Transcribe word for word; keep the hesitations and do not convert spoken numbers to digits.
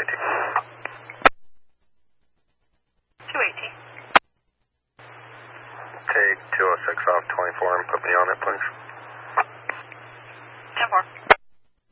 eighteen. two eighteen. Take two oh six off twenty-four and put me on it, please. ten four.